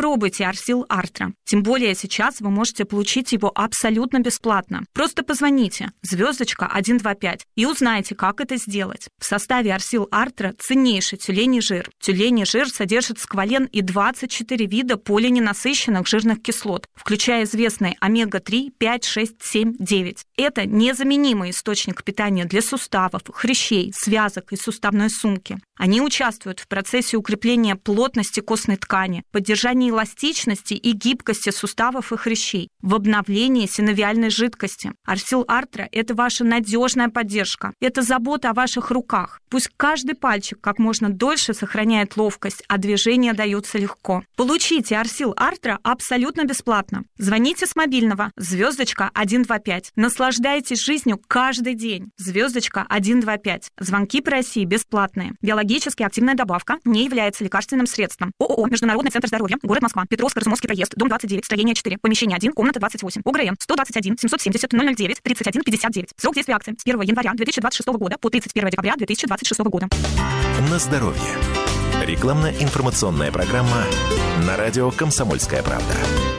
Попробуйте Арсил Артра. Тем более сейчас вы можете получить его абсолютно бесплатно. Просто позвоните *125 и узнайте, как это сделать. В составе Арсил Артра ценнейший тюленей жир. Тюленей жир содержит сквален и 24 вида полиненасыщенных жирных кислот, включая известные омега-3, 5, 6, 7, 9. Это незаменимый источник питания для суставов, хрящей, связок и суставной сумки. Они участвуют в процессе укрепления плотности костной ткани, поддержания эластичности и гибкости суставов и хрящей, в обновлении синовиальной жидкости. Арсил Артра – это ваша надежная поддержка. Это забота о ваших руках. Пусть каждый пальчик как можно дольше сохраняет ловкость, а движения даются легко. Получите Арсил Артра абсолютно бесплатно. Звоните с мобильного *125. Наслаждайтесь жизнью каждый день. *125. Звонки по России бесплатные. Биологически активная добавка не является лекарственным средством. ООО «Международный центр здоровья», город Москва, Петровско-Разумовский проезд, дом 29, строение 4, помещение 1, комната 28, ОГРН 121 770 009 31 59. Срок действия акции с 1 января 2026 года по 31 декабря 2026 года. На здоровье. Рекламно-информационная программа на радио «Комсомольская правда».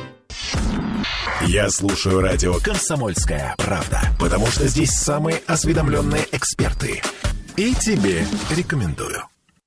Я слушаю радио «Комсомольская правда», потому что здесь самые осведомленные эксперты. И тебе рекомендую.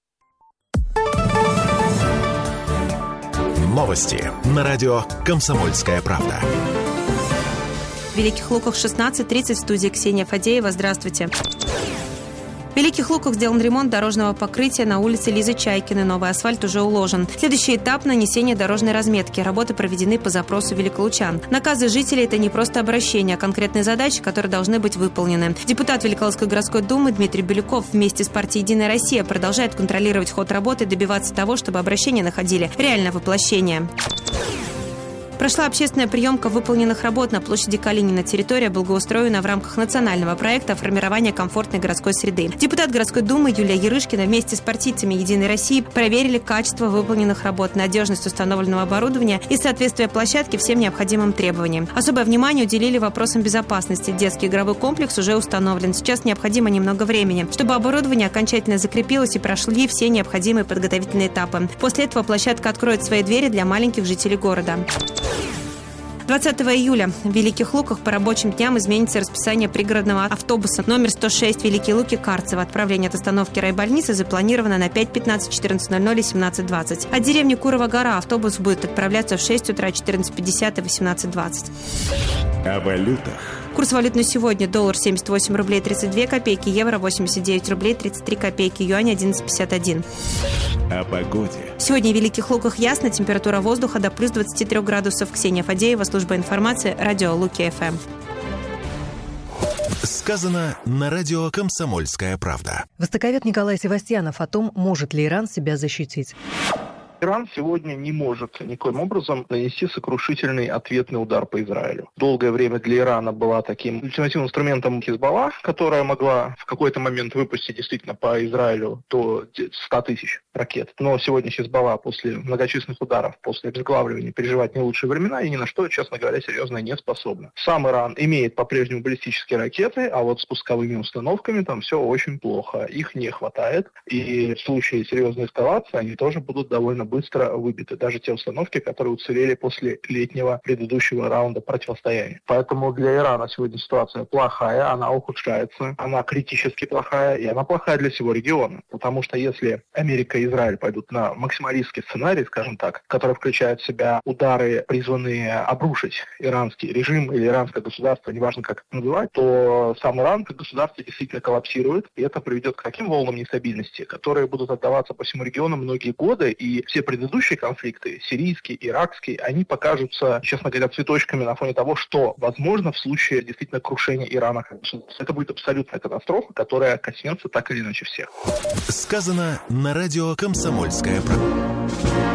Новости на радио «Комсомольская правда». В Великих Луках 16:30, в студии Ксения Фадеева. Здравствуйте. В Великих Луках сделан ремонт дорожного покрытия на улице Лизы Чайкиной. Новый асфальт уже уложен. Следующий этап – нанесение дорожной разметки. Работы проведены по запросу великолучан. Наказы жителей – это не просто обращение, а конкретные задачи, которые должны быть выполнены. Депутат Великолукской городской думы Дмитрий Бирюков вместе с партией «Единая Россия» продолжает контролировать ход работы и добиваться того, чтобы обращения находили реальное воплощение. Прошла общественная приемка выполненных работ на площади Калинина. Территория благоустроена в рамках национального проекта формирования комфортной городской среды. Депутат городской думы Юлия Ярышкина вместе с партийцами «Единой России» проверили качество выполненных работ, надежность установленного оборудования и соответствие площадки всем необходимым требованиям. Особое внимание уделили вопросам безопасности. Детский игровой комплекс уже установлен. Сейчас необходимо немного времени, чтобы оборудование окончательно закрепилось и прошли все необходимые подготовительные этапы. После этого площадка откроет свои двери для маленьких жителей города. 20 июля в Великих Луках по рабочим дням изменится расписание пригородного автобуса номер 106 Великие Луки-Карцево. Отправление от остановки райбольницы запланировано на 5:15, 14:00 и 17:20. От деревни Курова-Гора автобус будет отправляться в 6 утра, 14:50 и 18:20. О валютах. Курс валют на сегодня: доллар 78 рублей 32 копейки, евро 89 рублей 33 копейки, юань 11,51. О погоде. Сегодня в Великих Луках ясно, температура воздуха до плюс 23 градусов. Ксения Фадеева, служба информации, радио Луки-ФМ. Сказано на радио «Комсомольская правда». Востоковед Николай Севастьянов о том, может ли Иран себя защитить. Иран сегодня не может никоим образом нанести сокрушительный ответный удар по Израилю. Долгое время для Ирана была таким альтернативным инструментом Хизбалла, которая могла в какой-то момент выпустить действительно по Израилю до 100 тысяч ракет. Но сегодня Хизбалла после многочисленных ударов, после обезглавливания переживает не лучшие времена и ни на что, честно говоря, серьезно не способна. Сам Иран имеет по-прежнему баллистические ракеты, а вот с пусковыми установками там все очень плохо. Их не хватает, и в случае серьезной эскалации они тоже будут довольно быстро выбиты. Даже те установки, которые уцелели после летнего предыдущего раунда противостояния. Поэтому для Ирана сегодня ситуация плохая, она ухудшается, она критически плохая, и она плохая для всего региона. Потому что если Америка и Израиль пойдут на максималистский сценарий, скажем так, который включает в себя удары, призванные обрушить иранский режим или иранское государство, неважно как это называть, то сам Иран как государство действительно коллапсирует, и это приведет к таким волнам нестабильности, которые будут отдаваться по всему региону многие годы, и все предыдущие конфликты, сирийский, иракский, они покажутся, честно говоря, цветочками на фоне того, что возможно в случае действительно крушения Ирана. Это будет абсолютная катастрофа, которая коснется так или иначе всех. Сказано на радио «Комсомольская правда».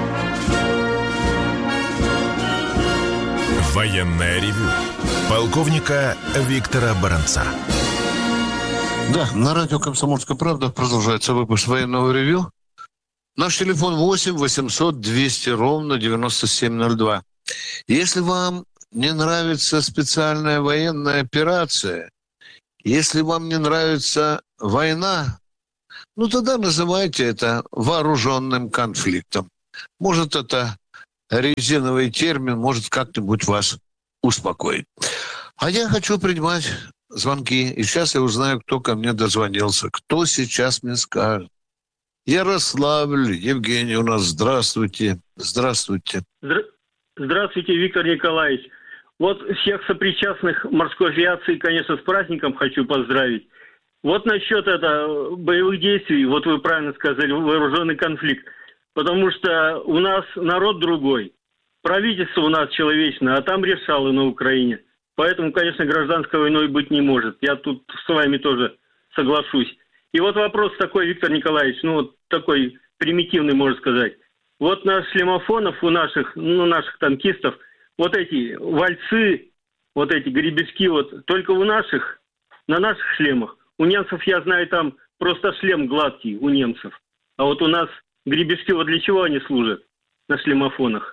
Военное ревю полковника Виктора Баранца. Да, на радио «Комсомольская правда» продолжается выпуск военного ревю. Наш телефон 8 800 200 ровно 9702. Если вам не нравится специальная военная операция, если вам не нравится война, ну тогда называйте это вооруженным конфликтом. Может, это резиновый термин может как-нибудь вас успокоить. А я хочу принимать звонки. И сейчас я узнаю, кто ко мне дозвонился. Кто сейчас мне скажет. Ярославль, Евгений у нас. Здравствуйте. Здравствуйте. Здравствуйте, Виктор Николаевич. Вот всех сопричастных морской авиации, конечно, с праздником хочу поздравить. Вот насчет боевых действий, вот вы правильно сказали, вооруженный конфликт. Потому что у нас народ другой. Правительство у нас человечное, а там решало на Украине. Поэтому, конечно, гражданской войной быть не может. Я тут с вами тоже соглашусь. И вот вопрос такой, Виктор Николаевич, такой примитивный, можно сказать. Вот на шлемофонов у наших танкистов, вот эти вальцы, вот эти гребешки, вот только на наших шлемах. У немцев, я знаю, там просто шлем гладкий у немцев. А вот у нас гребешки, вот для чего они служат на шлемофонах?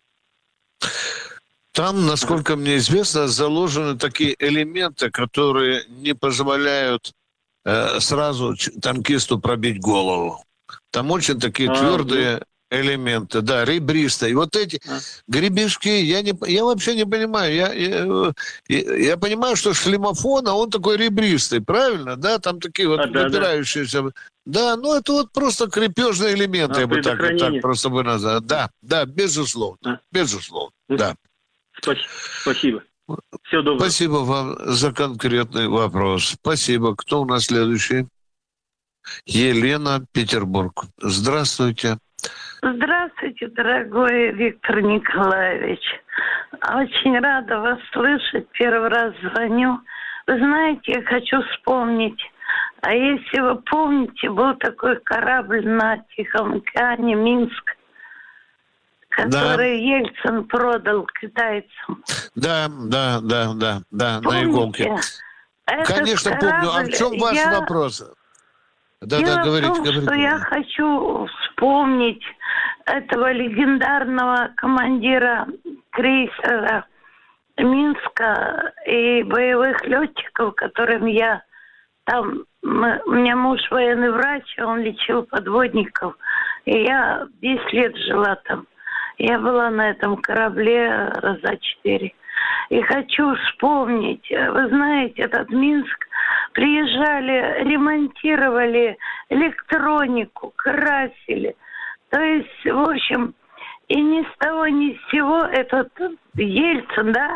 Там, насколько мне известно, заложены такие элементы, которые не позволяют сразу танкисту пробить голову. Там очень такие твердые элементы, да, ребристые. И вот эти гребешки, я вообще не понимаю. Я понимаю, что шлемофон, а он такой ребристый, правильно? Да, там такие вот выпирающиеся... Да, это вот просто крепежные элементы, я бы так просто бы назвал. Да, безусловно, безусловно, да. Спасибо. Всего доброго. Спасибо вам за конкретный вопрос. Спасибо. Кто у нас следующий? Елена, Петербург. Здравствуйте. Здравствуйте, дорогой Виктор Николаевич. Очень рада вас слышать. Первый раз звоню. Вы знаете, я хочу вспомнить. А если вы помните, был такой корабль на Тихом океане «Минск», который Ельцин продал китайцам. Да, на иголке. Конечно, помню. А в чем ваш вопрос? Дело в том, что я хочу вспомнить этого легендарного командира крейсера Минска и боевых летчиков, которым я там... У меня муж военный врач, он лечил подводников. И я 10 лет жила там. Я была на этом корабле раза 4. И хочу вспомнить, вы знаете, этот Минск, приезжали, ремонтировали электронику, красили. То есть, в общем, и ни с того ни с сего этот Ельцин, да?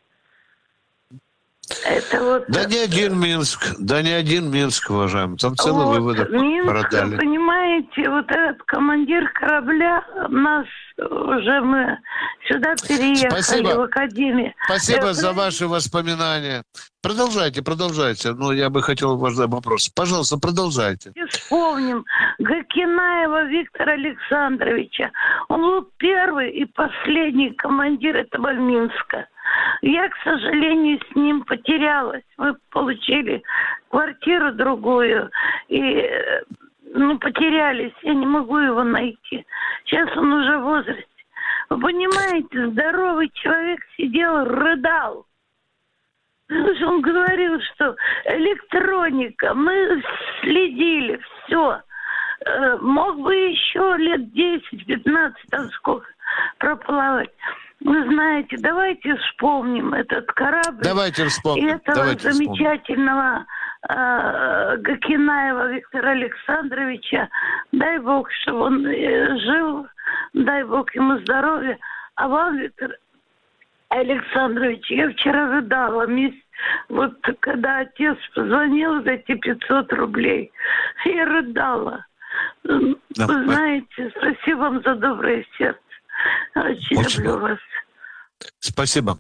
Это вот... Да не один Минск, уважаемый. Там целый выводок продали. Понимаете, вот этот командир корабля нас уже мы сюда переехали в академию. Спасибо за ваши воспоминания. Продолжайте. Но я бы хотел задать вопрос. Пожалуйста, продолжайте. Вспомним Гакинаева Виктора Александровича. Он был первый и последний командир этого Минска. Я, к сожалению, с ним потерялась. Мы получили квартиру другую и потерялись. Я не могу его найти. Сейчас он уже в возрасте. Вы понимаете, здоровый человек сидел, рыдал. Он говорил, что электроника, мы следили, все. Мог бы еще лет 10-15, там сколько, проплавать. Вы знаете, давайте вспомним этот корабль. Давайте вспомним. И этого замечательного Гакинаева Виктора Александровича. Дай Бог, чтобы он жил, дай Бог ему здоровья. А вам, Виктор Александрович, я вчера рыдала. Вот когда отец позвонил за эти 500 рублей, я рыдала. Вы знаете, спасибо вам за доброе сердце. Очень люблю вас. Спасибо.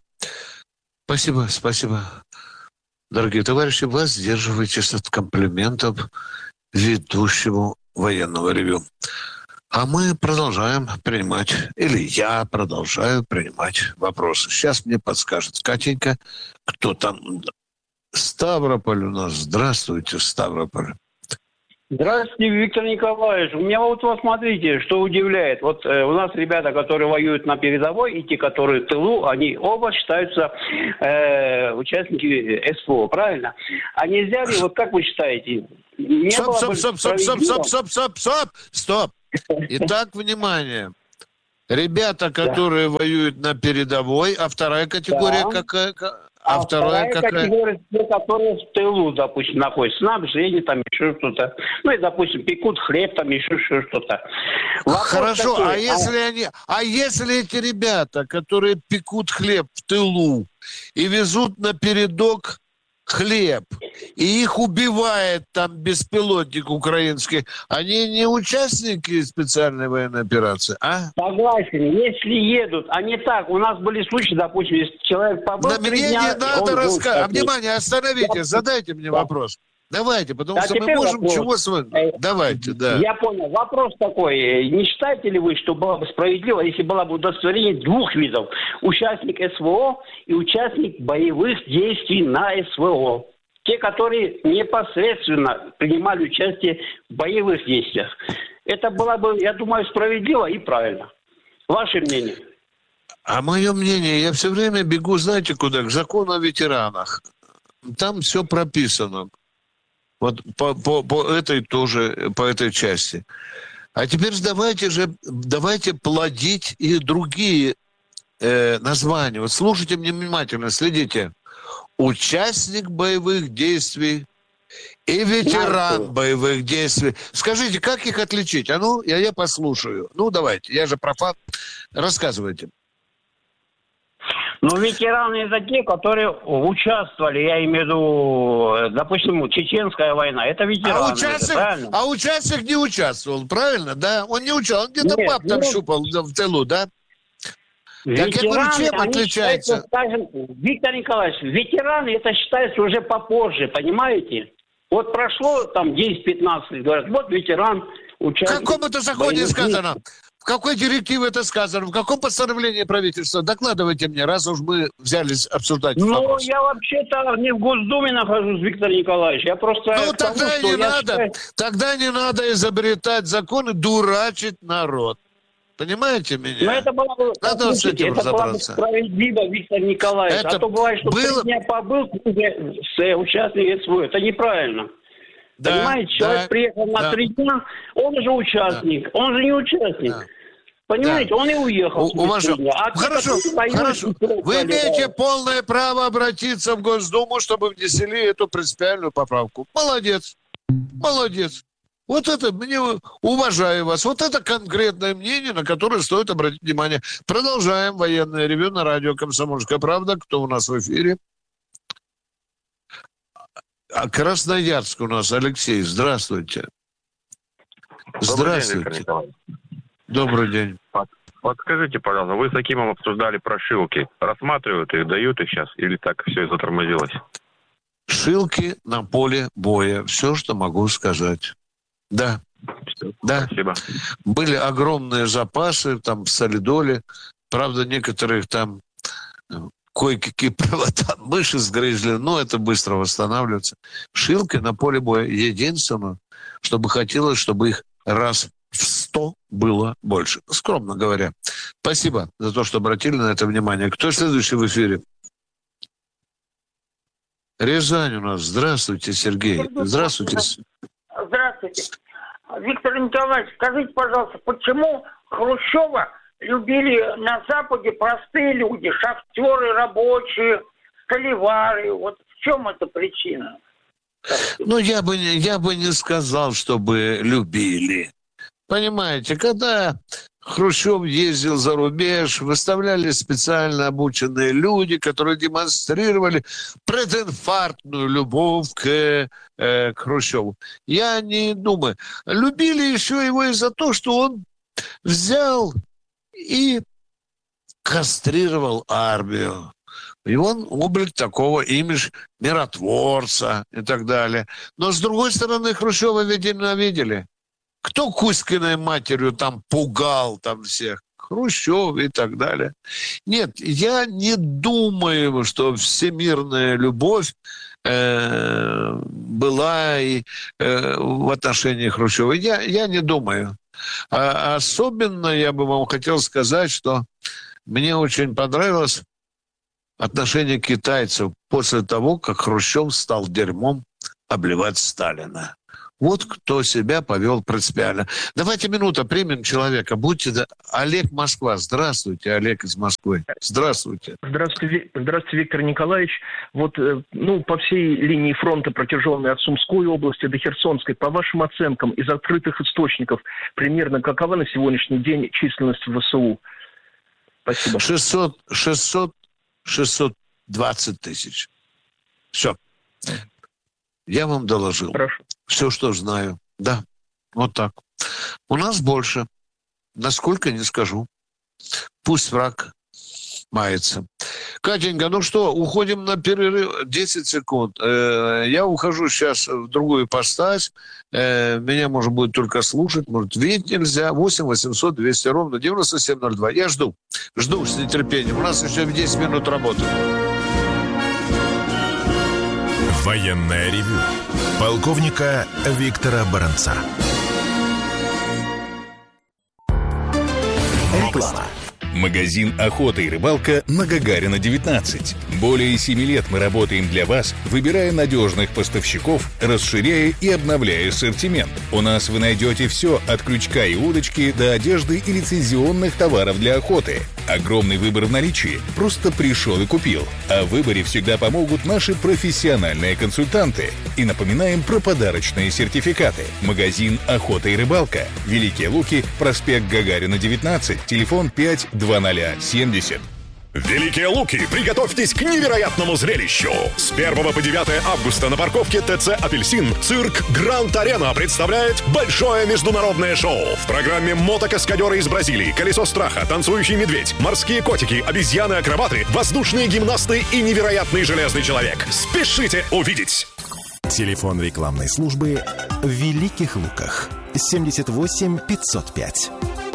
Дорогие товарищи, воздерживайтесь от комплиментов ведущему военного ревю. А мы продолжаем принимать, или я продолжаю принимать вопросы. Сейчас мне подскажет Катенька, кто там. Ставрополь у нас. Здравствуйте, Ставрополь. Здравствуйте, Виктор Николаевич. У меня вот смотрите, что удивляет. Вот у нас ребята, которые воюют на передовой, и те, которые в тылу, они оба считаются участники СВО, правильно? А нельзя ли, вот как вы считаете? Стоп. Итак, внимание. Ребята, которые воюют на передовой, а вторая категория какая? А вторая категория, которые в тылу, допустим, находятся. Снабжение, там еще что-то. Ну и, допустим, пекут хлеб, там еще что-то. Хорошо, такой, если эти ребята, которые пекут хлеб в тылу и везут на передок хлеб, и их убивает там беспилотник украинский, они не участники специальной военной операции, а? Согласен, если едут, а не так. У нас были случаи, допустим, если человек побыл 3 дня... Мне не надо рассказывать. Внимание, остановитесь, задайте мне вопрос. Давайте, потому что мы можем вопрос. Чего с вами... Давайте, да. Я понял. Вопрос такой. Не считаете ли вы, что было бы справедливо, если было бы удостоверение 2 видов? Участник СВО и участник боевых действий на СВО. Те, которые непосредственно принимали участие в боевых действиях. Это было бы, я думаю, справедливо и правильно. Ваше мнение? А мое мнение, я все время бегу, знаете куда? К закону о ветеранах. Там все прописано. Вот по этой тоже, по этой части. А теперь давайте плодить и другие названия. Вот слушайте мне внимательно, следите. Участник боевых действий и ветеран боевых действий. Скажите, как их отличить? А ну, я послушаю. Ну, давайте, я же профан. Рассказывайте. Ну, ветераны это те, которые участвовали, я имею в виду, допустим, Чеченская война. Это ветераны. А участник не участвовал, правильно? Да? Он не участвовал, он где-то пап там щупал в тылу, да? Так я говорю, чем отличается? Скажем, Виктор Николаевич, ветераны это считается уже попозже, понимаете? Вот прошло там 10-15 лет, говорят, вот ветеран, участник. В каком это законе сказано? В какой директиве это сказано? В каком постановлении правительства? Докладывайте мне, раз уж мы взялись обсуждать вопрос. Я вообще-то не в Госдуме нахожусь, Виктор Николаевич. Я просто... Тогда не надо изобретать законы, дурачить народ. Понимаете меня? Но это было бы... Надо с этим разобраться. Это было бы справедливо, Виктор Николаевич. А то бывает, что 3 дня побыл с участником СВО. Это неправильно. Да, понимаете, человек приехал на 3 дня, он же участник, он же не участник. Да. Понимаете, он и уехал. Хорошо. Вы имеете полное право обратиться в Госдуму, чтобы внесли эту принципиальную поправку. Молодец. Вот это, уважаю вас. Вот это конкретное мнение, на которое стоит обратить внимание. Продолжаем военное ревью на радио «Комсомольская правда». Кто у нас в эфире? Красноярск у нас. Алексей, здравствуйте. Здравствуйте. Добрый день. Подскажите, пожалуйста, вы с Акимом обсуждали про шилки. Рассматривают их, дают их сейчас? Или так все затормозилось? Шилки на поле боя. Все, что могу сказать. Да. Да. Спасибо. Были огромные запасы там в Солидоле. Правда, некоторых там кое-какие провода мыши сгрызли, но это быстро восстанавливается. Шилки на поле боя. Единственное, чтобы хотелось, чтобы их раз в 100 было больше. Скромно говоря. Спасибо за то, что обратили на это внимание. Кто следующий в эфире? Рязань у нас. Здравствуйте, Сергей. Здравствуйте. Здравствуйте. Виктор Николаевич, скажите, пожалуйста, почему Хрущева любили на Западе простые люди, шахтеры, рабочие, столевары? Вот в чем эта причина? Ну, я бы не сказал, чтобы любили. Понимаете, когда Хрущев ездил за рубеж, выставляли специально обученные люди, которые демонстрировали прединфарктную любовь к Хрущеву. Я не думаю. Любили еще его из-за того, что он взял и кастрировал армию. И он облик такого, имидж миротворца и так далее. Но, с другой стороны, Хрущева ведь ненавидели. Кто Кузькиной матерью там пугал там всех? Хрущев и так далее. Нет, я не думаю, что всемирная любовь была и в отношении Хрущева. Я не думаю. Особенно я бы вам хотел сказать, что мне очень понравилось отношение китайцев после того, как Хрущев стал дерьмом обливать Сталина. Вот кто себя повел принципиально. Давайте минуту примем человека. Олег, Москва. Здравствуйте, Олег из Москвы. Здравствуйте. Здравствуйте, Виктор Николаевич. Вот, по всей линии фронта, протяженной от Сумской области до Херсонской, по вашим оценкам, из открытых источников, примерно какова на сегодняшний день численность ВСУ? Спасибо. 620 тысяч. Все. Я вам доложил. Хорошо. Все, что знаю. Да, вот так. У нас больше. Насколько, не скажу. Пусть враг мается. Катенька, ну что, уходим на перерыв. 10 секунд. Я ухожу сейчас в другую ипостась. Меня можно будет только слушать. Может, видеть нельзя. 8 800 200 ровно 9702. Я жду с нетерпением. У нас еще 10 минут работы. Военное ревю полковника Виктора Баранца. Реклама. Магазин «Охота и рыбалка» на Гагарина, 19. Более 7 лет мы работаем для вас, выбирая надежных поставщиков, расширяя и обновляя ассортимент. У нас вы найдете все от крючка и удочки до одежды и лицензионных товаров для охоты. Огромный выбор в наличии. Просто пришел и купил. О выборе всегда помогут наши профессиональные консультанты. И напоминаем про подарочные сертификаты. Магазин «Охота и рыбалка». Великие Луки, проспект Гагарина, 19. Телефон 52070. Великие Луки, приготовьтесь к невероятному зрелищу! С 1 по 9 августа на парковке ТЦ «Апельсин» цирк «Гранд Арена» представляет большое международное шоу. В программе мотокаскадеры из Бразилии, колесо страха, танцующий медведь, морские котики, обезьяны-акробаты, воздушные гимнасты и невероятный железный человек. Спешите увидеть! Телефон рекламной службы в Великих Луках. 78 505.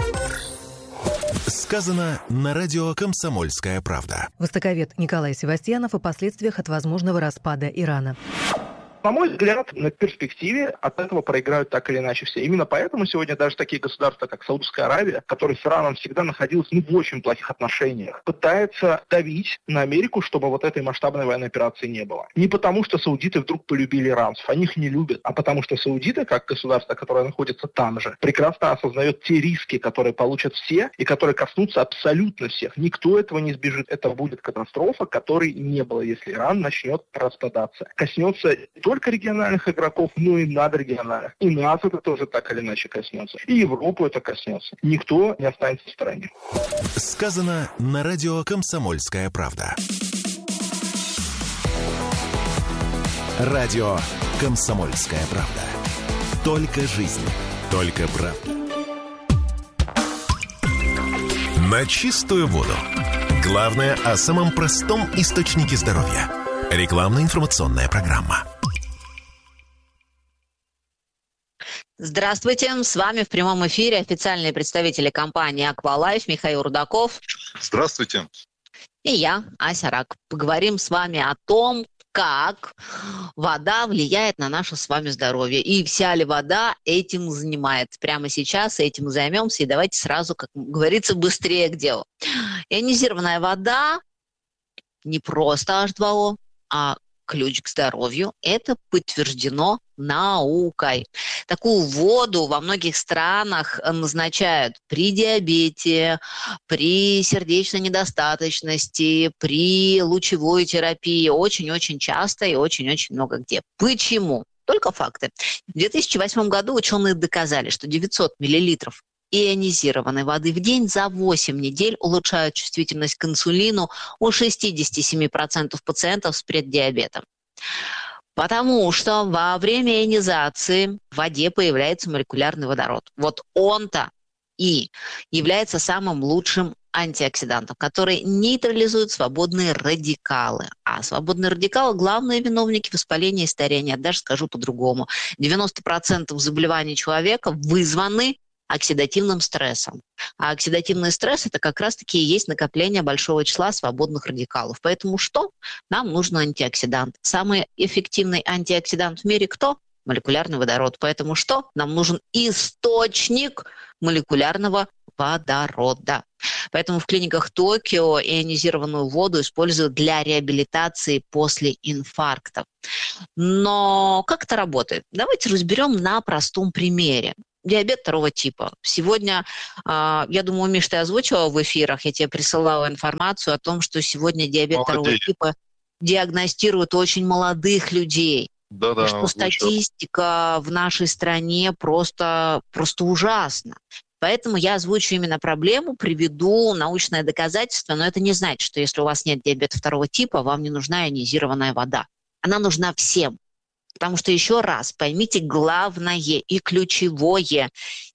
Сказано на радио «Комсомольская правда». Востоковед Николай Севастьянов о последствиях от возможного распада Ирана. На мой взгляд, на перспективе от этого проиграют так или иначе все. Именно поэтому сегодня даже такие государства, как Саудовская Аравия, которые с Ираном всегда находились в очень плохих отношениях, пытаются давить на Америку, чтобы вот этой масштабной военной операции не было. Не потому, что саудиты вдруг полюбили иранцев, они их не любят, а потому что саудиты, как государство, которое находится там же, прекрасно осознает те риски, которые получат все и которые коснутся абсолютно всех. Никто этого не избежит. Это будет катастрофа, которой не было, если Иран начнет распадаться. Коснется только региональных игроков, но и надрегиональных. И нас это тоже так или иначе коснется. И Европу это коснется. Никто не останется в стороне. Сказано на радио «Комсомольская правда». Радио «Комсомольская правда». Только жизнь, только правда. На чистую воду. Главное о самом простом источнике здоровья. Рекламно-информационная программа. Здравствуйте, с вами в прямом эфире официальные представители компании «Аквалайф» Михаил Рудаков. Здравствуйте. И я, Ася Рак. Поговорим с вами о том, как вода влияет на наше с вами здоровье. И вся ли вода этим занимается. Прямо сейчас этим займемся. И давайте сразу, как говорится, быстрее к делу. Ионизированная вода не просто H2O, а ключ к здоровью. Это подтверждено наукой. Такую воду во многих странах назначают при диабете, при сердечной недостаточности, при лучевой терапии. Очень-очень часто и очень-очень много где. Почему? Только факты. В 2008 году ученые доказали, что 900 миллилитров ионизированной воды в день за 8 недель улучшают чувствительность к инсулину у 67% пациентов с преддиабетом. Потому что во время ионизации в воде появляется молекулярный водород. Вот он-то и является самым лучшим антиоксидантом, который нейтрализует свободные радикалы. А свободные радикалы – главные виновники воспаления и старения. Даже скажу по-другому. 90% заболеваний человека вызваны оксидативным стрессом. А оксидативный стресс – это как раз-таки и есть накопление большого числа свободных радикалов. Поэтому что? Нам нужен антиоксидант. Самый эффективный антиоксидант в мире кто? Молекулярный водород. Поэтому что? Нам нужен источник молекулярного водорода. Поэтому в клиниках Токио ионизированную воду используют для реабилитации после инфарктов. Но как это работает? Давайте разберем на простом примере. Диабет второго типа. Сегодня, я думаю, Миш, ты озвучивала в эфирах, я тебе присылала информацию о том, что сегодня диабет второго типа диагностируют очень молодых людей. Да-да, что статистика в нашей стране просто ужасна. Поэтому я озвучу именно проблему, приведу научное доказательство, но это не значит, что если у вас нет диабета второго типа, вам не нужна ионизированная вода. Она нужна всем. Потому что, еще раз, поймите главное и ключевое.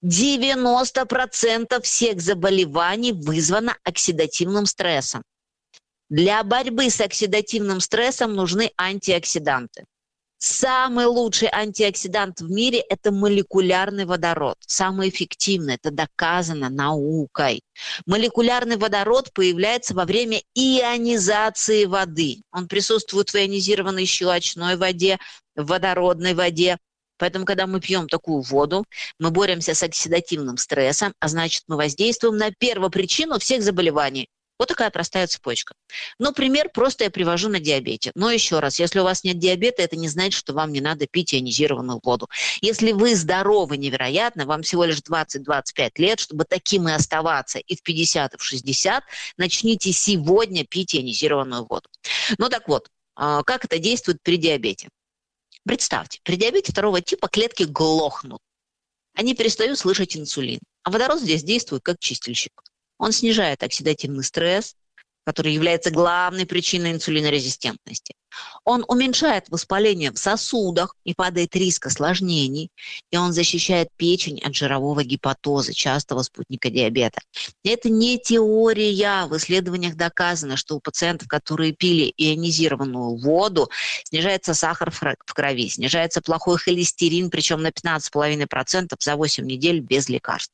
90% всех заболеваний вызвано оксидативным стрессом. Для борьбы с оксидативным стрессом нужны антиоксиданты. Самый лучший антиоксидант в мире – это молекулярный водород. Самый эффективный, это доказано наукой. Молекулярный водород появляется во время ионизации воды. Он присутствует в ионизированной щелочной воде, в водородной воде. Поэтому, когда мы пьем такую воду, мы боремся с оксидативным стрессом, а значит, мы воздействуем на первопричину всех заболеваний. Вот такая простая цепочка. Но пример просто я привожу на диабете. Но еще раз, если у вас нет диабета, это не значит, что вам не надо пить ионизированную воду. Если вы здоровы невероятно, вам всего лишь 20-25 лет, чтобы таким и оставаться и в 50, и в 60, начните сегодня пить ионизированную воду. Ну так вот, как это действует при диабете? Представьте, при диабете второго типа клетки глохнут. Они перестают слышать инсулин. А водород здесь действует как чистильщик. Он снижает оксидативный стресс, который является главной причиной инсулинорезистентности. Он уменьшает воспаление в сосудах и падает риск осложнений, и он защищает печень от жирового гепатоза, частого спутника диабета. Это не теория. В исследованиях доказано, что у пациентов, которые пили ионизированную воду, снижается сахар в крови, снижается плохой холестерин, причем на 15,5% за 8 недель без лекарств.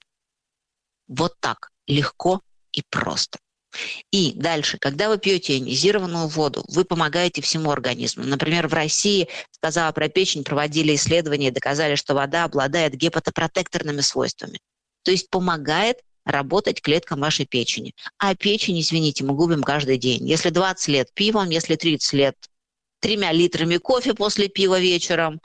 Вот так. Легко и просто. И дальше, когда вы пьете ионизированную воду, вы помогаете всему организму. Например, в России, сказала про печень, проводили исследования и доказали, что вода обладает гепатопротекторными свойствами. То есть помогает работать клеткам вашей печени. А печень, извините, мы губим каждый день. Если 20 лет пивом, если 30 лет 3 литрами кофе после пива вечером,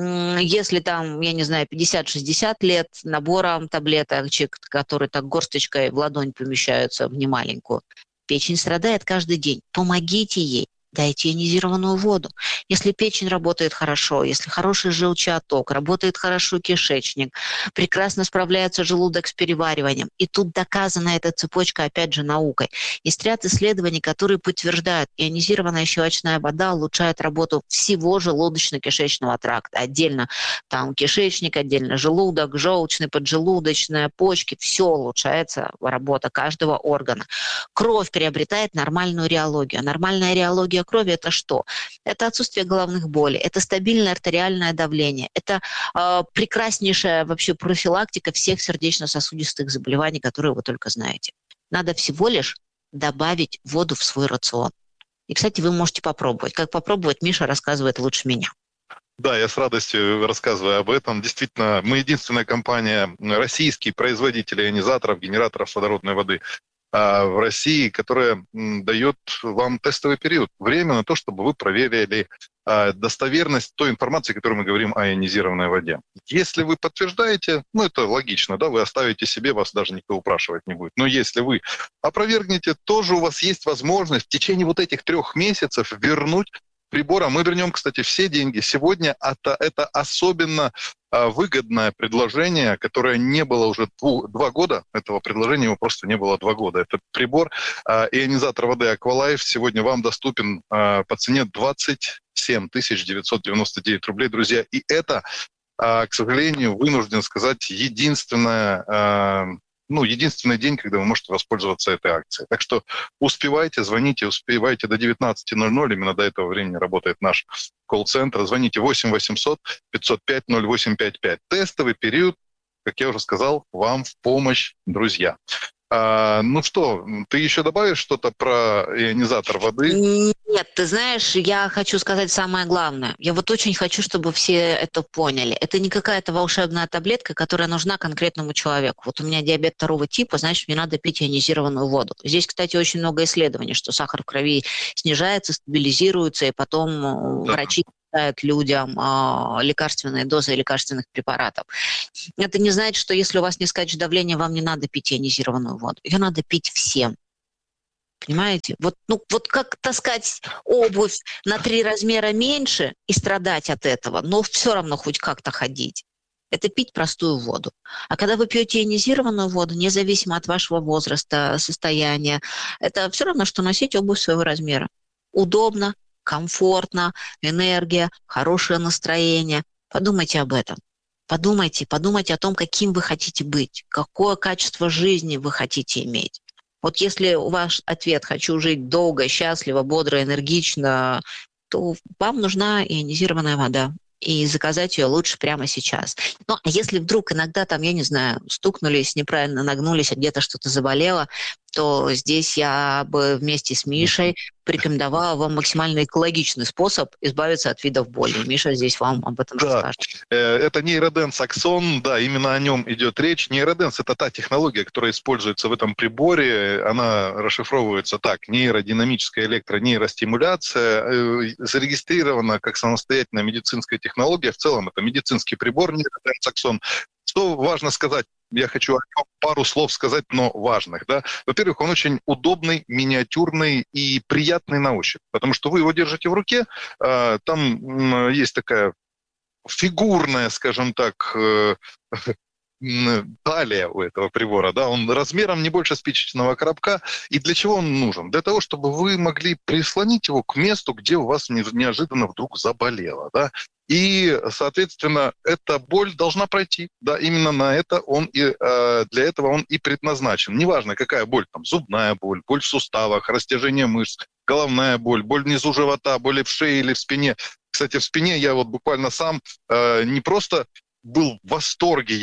если там, я не знаю, 50-60 лет, набором таблеточек, которые так горсточкой в ладонь помещаются в немаленькую, печень страдает каждый день. Помогите ей. Дайте ионизированную воду. Если печень работает хорошо, если хороший желчеотток, работает хорошо кишечник, прекрасно справляется желудок с перевариванием. И тут доказана эта цепочка, опять же, наукой. Есть ряд исследований, которые подтверждают, ионизированная щелочная вода улучшает работу всего желудочно-кишечного тракта. Отдельно там кишечник, отдельно желудок, желчный, поджелудочная, почки. Все улучшается, работа каждого органа. Кровь приобретает нормальную реологию. Нормальная реология крови – это что? Это отсутствие головных болей, это стабильное артериальное давление, это прекраснейшая вообще профилактика всех сердечно-сосудистых заболеваний, которые вы только знаете. Надо всего лишь добавить воду в свой рацион. И, кстати, вы можете попробовать. Как попробовать, Миша рассказывает лучше меня. Да, я с радостью рассказываю об этом. Действительно, мы единственная компания, российский производитель ионизаторов, генераторов водородной воды в России, которая дает вам тестовый период, время на то, чтобы вы проверили достоверность той информации, которую мы говорим о ионизированной воде. Если вы подтверждаете, это логично, да, вы оставите себе, вас даже никто упрашивать не будет. Но если вы опровергнете, тоже у вас есть возможность в течение вот этих 3 месяцев вернуть прибора. Мы вернем, кстати, все деньги. Сегодня это особенно выгодное предложение, которое не было уже 2 года. Этого предложения его просто не было 2 года. Этот прибор, ионизатор воды Aqualife, сегодня вам доступен по цене 27 999 рублей, друзья. И это, к сожалению, вынужден сказать, единственный день, когда вы можете воспользоваться этой акцией. Так что успевайте, звоните, успевайте до 19:00. Именно до этого времени работает наш колл-центр. Звоните 8 800 505 0855. Тестовый период, как я уже сказал, вам в помощь, друзья. Ну что, ты еще добавишь что-то про ионизатор воды? Нет, ты знаешь, я хочу сказать самое главное. Я вот очень хочу, чтобы все это поняли. Это не какая-то волшебная таблетка, которая нужна конкретному человеку. Вот у меня диабет 2 типа, значит, мне надо пить ионизированную воду. Здесь, кстати, очень много исследований, что сахар в крови снижается, стабилизируется, и потом врачи дают людям лекарственные дозы лекарственных препаратов. Это не значит, что если у вас нескачет давление, вам не надо пить ионизированную воду. Ее надо пить всем. Понимаете? Вот как таскать обувь на 3 размера меньше и страдать от этого, но все равно хоть как-то ходить. Это пить простую воду. А когда вы пьете ионизированную воду, независимо от вашего возраста, состояния, это все равно, что носить обувь своего размера. Удобно, комфортно, энергия, хорошее настроение. Подумайте об этом. Подумайте о том, каким вы хотите быть, какое качество жизни вы хотите иметь. Вот если ваш ответ «хочу жить долго, счастливо, бодро, энергично», то вам нужна ионизированная вода. И заказать ее лучше прямо сейчас. Ну, а если вдруг иногда там, я не знаю, стукнулись, неправильно нагнулись, а где-то что-то заболело, то здесь я бы вместе с Мишей порекомендовала вам максимально экологичный способ избавиться от видов боли. Миша здесь вам об этом расскажет. Это нейроденс Аксон, да, именно о нем идет речь. Нейроденс – это та технология, которая используется в этом приборе. Она расшифровывается так: нейродинамическая электронейростимуляция, зарегистрирована как самостоятельная медицинская технология. В целом это медицинский прибор нейроденс Аксон. Что важно сказать? Я хочу пару слов сказать, но важных. Да? Во-первых, он очень удобный, миниатюрный и приятный на ощупь, потому что вы его держите в руке, там есть такая фигурная, скажем так, талия у этого прибора, да, он размером не больше спичечного коробка. И для чего он нужен? Для того, чтобы вы могли прислонить его к месту, где у вас неожиданно вдруг заболело, да. И, соответственно, эта боль должна пройти, да, именно на это он и для этого он и предназначен. Неважно, какая боль, там, зубная боль, боль в суставах, растяжение мышц, головная боль, боль внизу живота, боль в шее или в спине. Кстати, в спине я вот буквально сам не просто был в восторге,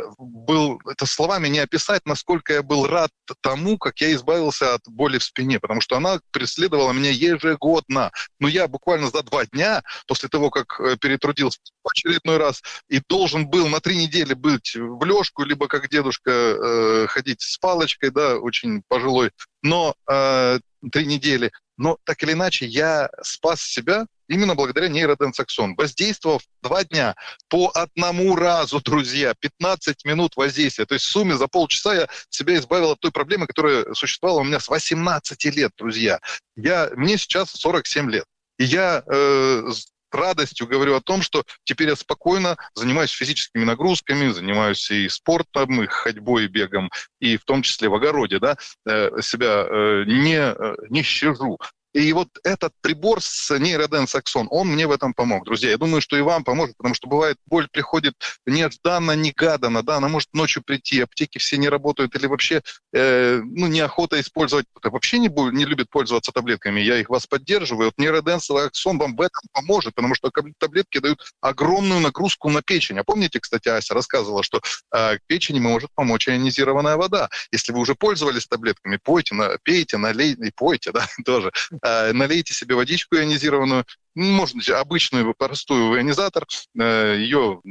это словами не описать, насколько я был рад тому, как я избавился от боли в спине, потому что она преследовала меня ежегодно. Но я буквально за 2 дня, после того, как перетрудился в очередной раз, и должен был на 3 недели быть в лёжку, либо как дедушка ходить с палочкой, да, очень пожилой, но 3 недели. Но так или иначе я спас себя именно благодаря нейроденс Аксон. Воздействовав 2 дня по 1 разу, друзья, 15 минут воздействия. То есть в сумме за полчаса я себя избавил от той проблемы, которая существовала у меня с 18 лет, друзья. Мне сейчас 47 лет. И я с радостью говорю о том, что теперь я спокойно занимаюсь физическими нагрузками, занимаюсь и спортом, и ходьбой, и бегом, и в том числе в огороде, да, себя не щажу. И вот этот прибор с нейроденс Аксон, он мне в этом помог, друзья. Я думаю, что и вам поможет, потому что бывает, боль приходит нежданно-негаданно, да, она может ночью прийти, аптеки все не работают или вообще неохота использовать, вообще не любит пользоваться таблетками, я вас поддерживаю. Вот нейроденс Аксон вам в этом поможет, потому что таблетки дают огромную нагрузку на печень. А помните, кстати, Ася рассказывала, что к печени может помочь ионизированная вода. Если вы уже пользовались таблетками, пейте, налейте, пойте, да, тоже. Налейте себе водичку ионизированную, можно обычную, простую ионизатор, ее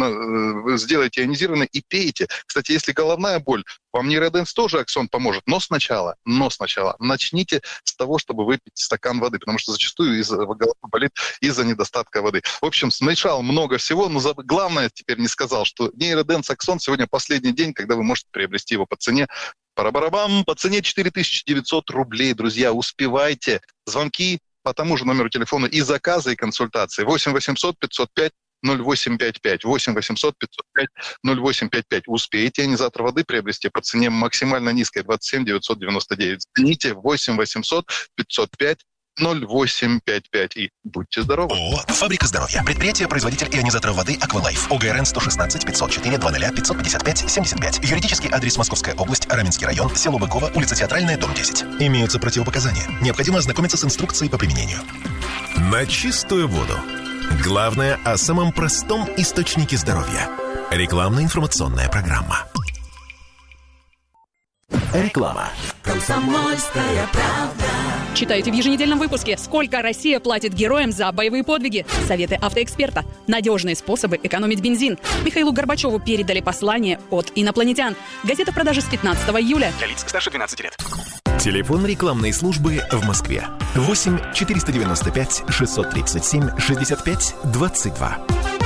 сделайте ионизированной и пейте. Кстати, если головная боль, вам нейроденс тоже Аксон поможет, но сначала начните с того, чтобы выпить стакан воды, потому что зачастую голова болит из-за недостатка воды. В общем, смешал много всего, но главное теперь не сказал, что нейроденс Аксон сегодня последний день, когда вы можете приобрести его по цене. Пара-барабам, по цене 4900 рублей, друзья, успевайте. Звонки по тому же номеру телефона и заказы, и консультации. 8 800 505 0855. 8 800 505 0855. Успеете ионизатор воды приобрести по цене максимально низкой, 27 999. Звоните 8 800 505 0855 и будьте здоровы. ООО «Фабрика здоровья». Предприятие-производитель ионизаторов воды «Аквалайф». ОГРН 116 504 00 555 75. Юридический адрес: Московская область, Раменский район, село Быково, улица Театральная, дом 10. Имеются противопоказания. Необходимо ознакомиться с инструкцией по применению. На чистую воду. Главное о самом простом источнике здоровья. Рекламно-информационная программа. Реклама. «Комсомольская правда». Читайте в еженедельном выпуске, сколько Россия платит героям за боевые подвиги. Советы автоэксперта. Надежные способы экономить бензин. Михаилу Горбачеву передали послание от инопланетян. Газета в продаже с 15 июля. Для лиц старше 12 лет. Телефон рекламной службы в Москве. 8 495 637 65 22.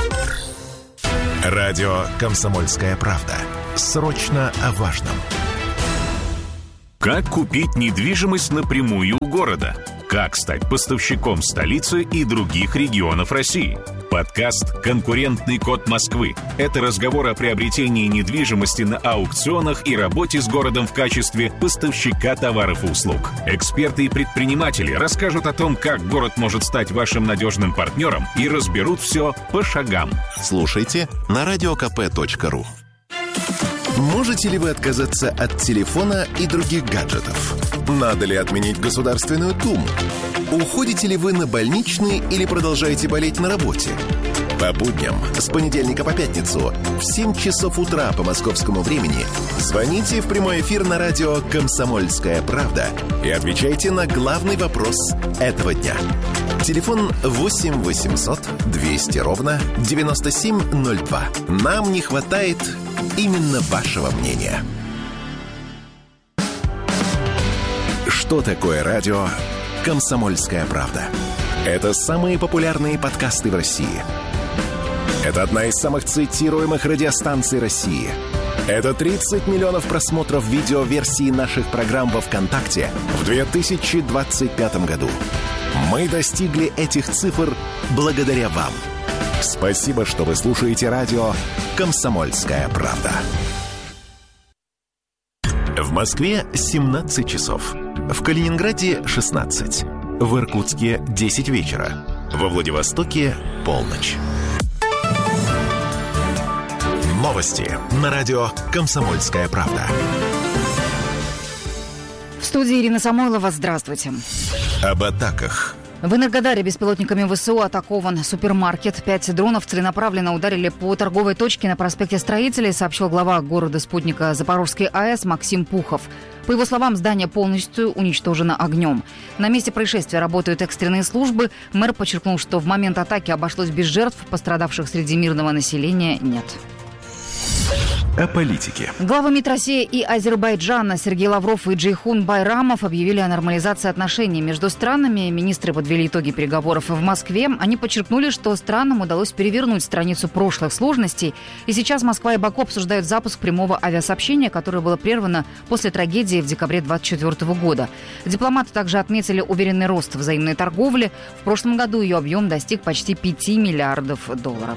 Радио «Комсомольская правда». Срочно о важном. Как купить недвижимость напрямую у города? Как стать поставщиком столицы и других регионов России? Подкаст «Конкурентный код Москвы». Это разговор о приобретении недвижимости на аукционах и работе с городом в качестве поставщика товаров и услуг. Эксперты и предприниматели расскажут о том, как город может стать вашим надежным партнером, и разберут все по шагам. Слушайте на radiokp.ru. Можете ли вы отказаться от телефона и других гаджетов? Надо ли отменить Государственную Думу? Уходите ли вы на больничный или продолжаете болеть на работе? По будням с понедельника по пятницу в 7 часов утра по московскому времени звоните в прямой эфир на радио «Комсомольская правда» и отвечайте на главный вопрос этого дня. Телефон 8 800 200 ровно 9702. Нам не хватает именно вашего мнения. Что такое радио «Комсомольская правда»? Это самые популярные подкасты в России. Это одна из самых цитируемых радиостанций России. Это 30 миллионов просмотров видеоверсии наших программ во ВКонтакте в 2025 году. Мы достигли этих цифр благодаря вам. Спасибо, что вы слушаете радио «Комсомольская правда». В Москве 17 часов. В Калининграде 16. В Иркутске 10 вечера. Во Владивостоке полночь. Новости на радио «Комсомольская правда». В студии Ирина Самойлова. Здравствуйте. Об атаках. В Энергодаре беспилотниками ВСУ атакован супермаркет. 5 дронов целенаправленно ударили по торговой точке на проспекте Строителей, сообщил глава города-спутника Запорожской АЭС Максим Пухов. По его словам, здание полностью уничтожено огнем. На месте происшествия работают экстренные службы. Мэр подчеркнул, что в момент атаки обошлось без жертв, пострадавших среди мирного населения нет. О политике. Главы МИД России и Азербайджана Сергей Лавров и Джейхун Байрамов объявили о нормализации отношений между странами. Министры подвели итоги переговоров в Москве. Они подчеркнули, что странам удалось перевернуть страницу прошлых сложностей. И сейчас Москва и Баку обсуждают запуск прямого авиасообщения, которое было прервано после трагедии в декабре 2024 года. Дипломаты также отметили уверенный рост взаимной торговли. В прошлом году ее объем достиг почти $5 миллиардов.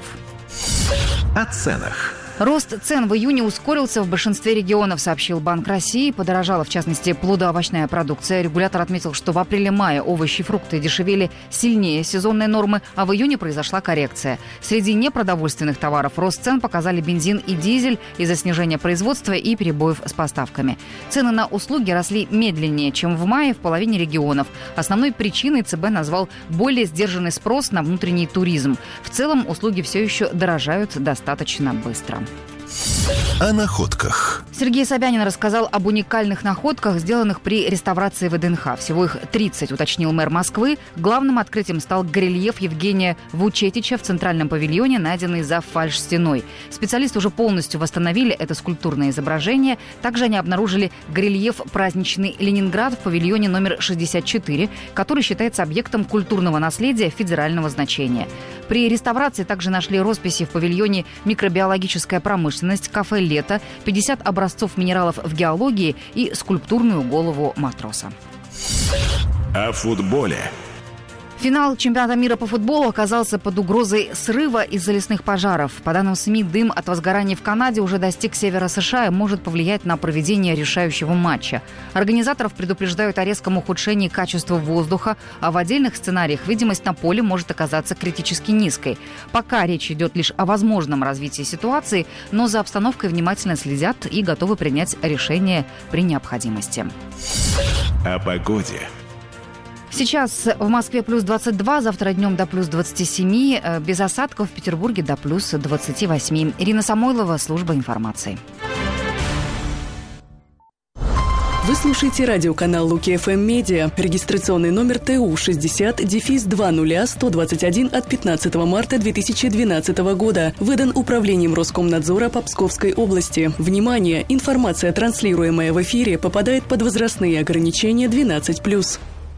О ценах. Рост цен в июне ускорился в большинстве регионов, сообщил Банк России. Подорожала, в частности, плодоовощная продукция. Регулятор отметил, что в апреле-мае овощи и фрукты дешевели сильнее сезонной нормы, а в июне произошла коррекция. Среди непродовольственных товаров рост цен показали бензин и дизель из-за снижения производства и перебоев с поставками. Цены на услуги росли медленнее, чем в мае в половине регионов. Основной причиной ЦБ назвал более сдержанный спрос на внутренний туризм. В целом услуги все еще дорожают достаточно быстро. О находках. Сергей Собянин рассказал об уникальных находках, сделанных при реставрации ВДНХ. Всего их 30, уточнил мэр Москвы. Главным открытием стал горельеф Евгения Вучетича в центральном павильоне, найденный за фальш-стеной. Специалисты уже полностью восстановили это скульптурное изображение. Также они обнаружили горельеф «Праздничный Ленинград» в павильоне номер 64, который считается объектом культурного наследия федерального значения. При реставрации также нашли росписи в павильоне «Микробиологическая промышленность», кафе «Лето», 50 образцов минералов в геологии и скульптурную голову матроса. О футболе. Финал чемпионата мира по футболу оказался под угрозой срыва из-за лесных пожаров. По данным СМИ, дым от возгораний в Канаде уже достиг севера США и может повлиять на проведение решающего матча. Организаторов предупреждают о резком ухудшении качества воздуха, а в отдельных сценариях видимость на поле может оказаться критически низкой. Пока речь идет лишь о возможном развитии ситуации, но за обстановкой внимательно следят и готовы принять решение при необходимости. О погоде. Сейчас в Москве плюс 22, завтра днем до плюс 27, без осадков в Петербурге до плюс 28. Ирина Самойлова, служба информации. Вы слушаете радиоканал Луки ФМ Медиа. Регистрационный номер ТУ 60-200121 от 15 марта 2012 года. Выдан Управлением Роскомнадзора по Псковской области. Внимание! Информация, транслируемая в эфире, попадает под возрастные ограничения 12+.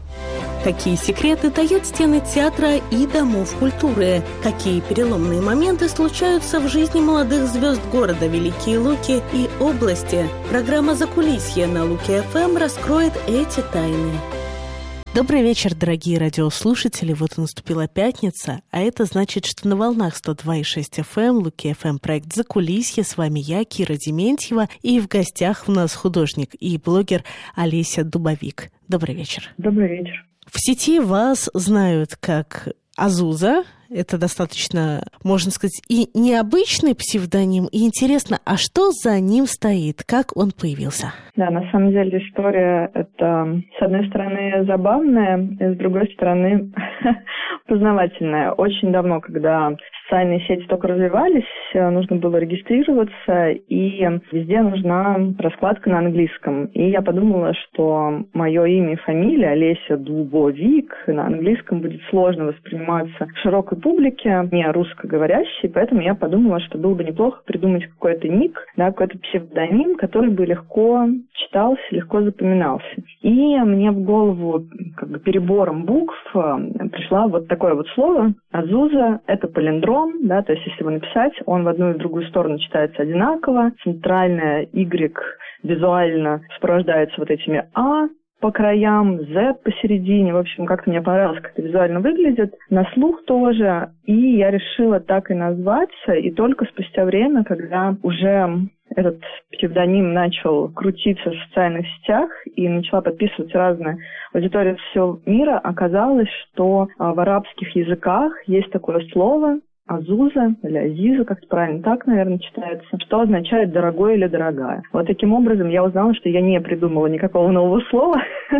Какие секреты таят стены театра и домов культуры? Какие переломные моменты случаются в жизни молодых звезд города Великие Луки и области? Программа «Закулисье» на Луки ФМ раскроет эти тайны. Добрый вечер, дорогие радиослушатели. Вот и наступила пятница, а это значит, что на волнах 102,6 FM, Луки ФМ, проект «Закулисье». С вами я, Кира Дементьева, и в гостях у нас художник и блогер Олеся Дубовик. Добрый вечер. Добрый вечер. В сети вас знают как Азуза. Это достаточно, можно сказать, и необычный псевдоним. И интересно, а что за ним стоит? Как он появился? Да, на самом деле история это, с одной стороны, забавная, и с другой стороны, познавательная. Очень давно, когда социальные сети только развивались, нужно было регистрироваться, и везде нужна раскладка на английском. И я подумала, что мое имя и фамилия Олеся Дубовик на английском будет сложно восприниматься широкой публике, не русскоговорящей, поэтому я подумала, что было бы неплохо придумать какой-то ник, да, какой-то псевдоним, который бы легко читался, легко запоминался. И мне в голову как бы перебором букв пришло вот такое вот слово «Азуза». Это палиндром, да, то есть если его написать, он в одну и в другую сторону читается одинаково. Центральная Y визуально сопровождается вот этими «А» по краям, Z посередине. В общем, как-то мне понравилось, как это визуально выглядит. На слух тоже. И я решила так и назваться. И только спустя время, когда уже этот псевдоним начал крутиться в социальных сетях и начала подписываться разная аудитория всего мира, оказалось, что в арабских языках есть такое слово Азуза или Азиза, как-то правильно так, наверное, читается, что означает «дорогой» или «дорогая». Вот таким образом я узнала, что я не придумала никакого нового слова.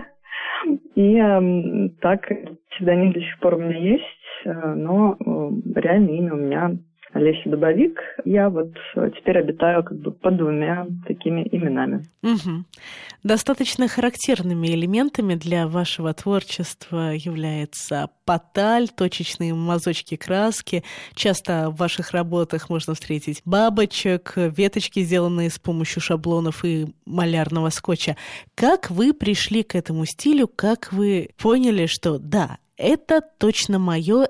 И так псевдоним до сих пор у меня есть, но реальное имя у меня Олеся Дубовик. Я вот теперь обитаю как бы под двумя такими именами. Угу. Достаточно характерными элементами для вашего творчества является поталь, точечные мазочки краски. Часто в ваших работах можно встретить бабочек, веточки, сделанные с помощью шаблонов и малярного скотча. Как вы пришли к этому стилю? Как вы поняли, что да, это точно мое